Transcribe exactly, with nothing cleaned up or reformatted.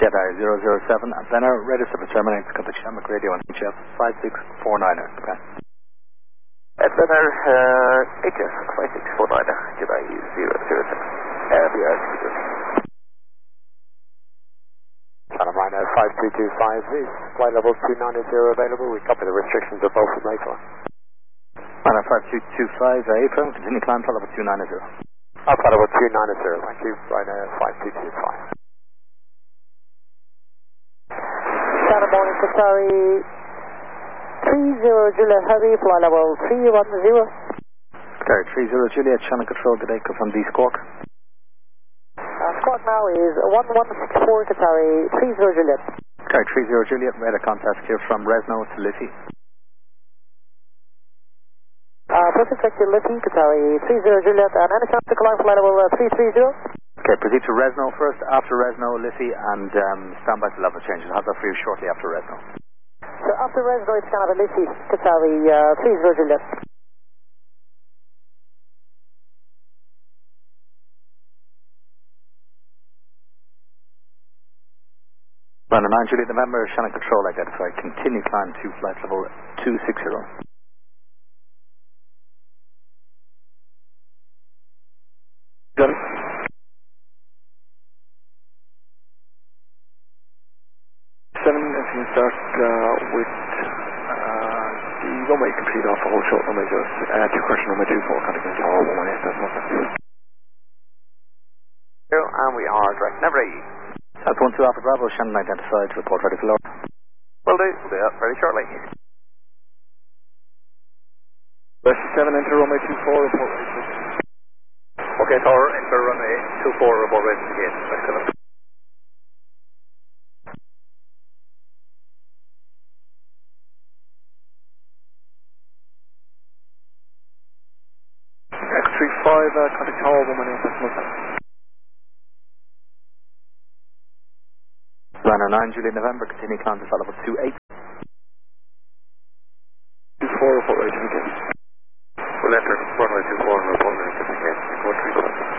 Jeddah zero zero seven, Benner, register for terminates, contact Shamrock Radio on H F five six four nine. Okay. At Benner, uh, H F five six four nine, Jeddah zero zero seven. Uh, we are speakers. Channel Rhino five two two five, is flight level two nine zero available? We copy the restrictions of both from April. Rhino five two two five, uh, April, continue climb, flight level two nine zero. Oh, flight level two nine zero, thank you. Rhino five two two five. Channel morning, Qatari three zero Juliet Heavy, flight level three one zero. Qatari three zero Juliet, channel control, good day, confirm D Squawk. Uh, squawk now is one one six four Qatari three zero Juliet. Qatari three zero Juliet, radar contact here from Resno to Liffey. Uh, perfect, thank you, Liffey, Qatari three zero Juliet, and any chance to climb flight level uh, three three zero? Okay, proceed to Resno first, after Resno, Liffey, and um, stand by for level changes. I'll have that for you shortly after Resno. So after Resno, it's kind of a Liffey, Qatari uh, three zero Juliet. Runner nine Juliet November, Shannon Control identified. Continue climb to flight level two six zero. Got it. Seven, if you start uh, with uh, the runway complete off a whole short runway just uh, two question runway two four, contact tower one one eight, that's nothing. Zero, and we are direct number eight. That's one two Alpha Bravo, Shannon identified, report ready for lower. Will do, we'll do that very shortly. West seven, enter runway two four, report ready for okay, tower, enter runway two four, report ready to begin. West seven. X three five, uh, contact tower one one eight, that's nothing. Runner nine Juliet November, continue climb to flight level two eight.